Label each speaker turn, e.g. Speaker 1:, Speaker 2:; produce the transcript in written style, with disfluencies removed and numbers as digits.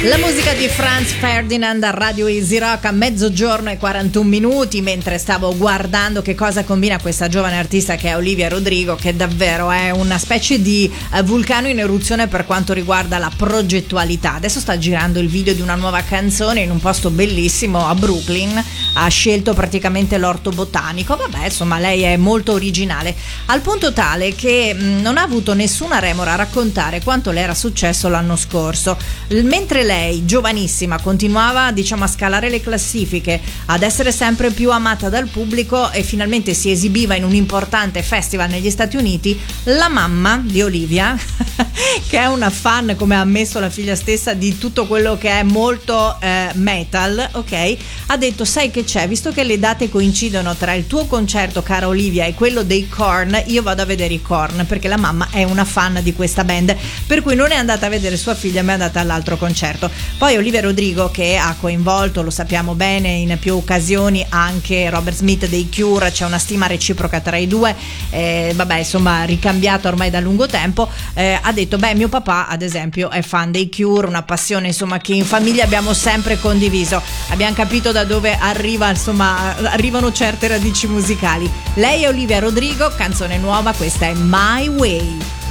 Speaker 1: La musica di Franz Ferdinand a Radio Easy Rock a mezzogiorno e 41 minuti, mentre stavo guardando che cosa combina questa giovane artista che è Olivia Rodrigo, che davvero è una specie di vulcano in eruzione per quanto riguarda la progettualità. Adesso sta girando il video di una nuova canzone in un posto bellissimo a Brooklyn, ha scelto praticamente l'orto botanico. Vabbè, insomma, lei è molto originale, al punto tale che non ha avuto nessuna remora a raccontare quanto le era successo l'anno scorso. Mentre lei, giovanissima, continuava, diciamo, a scalare le classifiche, ad essere sempre più amata dal pubblico e finalmente si esibiva in un importante festival negli Stati Uniti, la mamma di Olivia, che è una fan, come ha ammesso la figlia stessa, di tutto quello che è molto metal, ok, ha detto: sai che c'è, visto che le date coincidono tra il tuo concerto, cara Olivia, e quello dei Korn, io vado a vedere i Korn, perché la mamma è una fan di questa band, per cui non è andata a vedere sua figlia ma è andata all'altro concerto. Poi Olivia Rodrigo, che ha coinvolto, lo sappiamo bene, in più occasioni anche Robert Smith dei Cure, c'è una stima reciproca tra i due, vabbè, insomma, ricambiata ormai da lungo tempo, ha detto: beh, mio papà ad esempio è fan dei Cure, una passione insomma che in famiglia abbiamo sempre condiviso, abbiamo capito da dove arrivano certe radici musicali. Lei è Olivia Rodrigo, canzone nuova, questa è My Way.